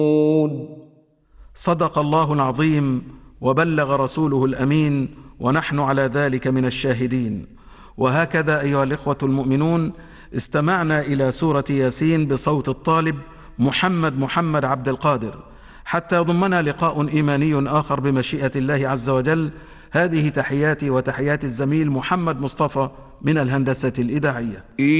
صدق الله العظيم وبلغ رسوله الأمين، ونحن على ذلك من الشاهدين. وهكذا أيها الإخوة المؤمنون، استمعنا إلى سورة ياسين بصوت الطالب محمد عبد القادر، حتى يضمنا لقاء إيماني آخر بمشيئة الله عز وجل. هذه تحياتي وتحيات الزميل محمد مصطفى من الهندسة الإذاعية.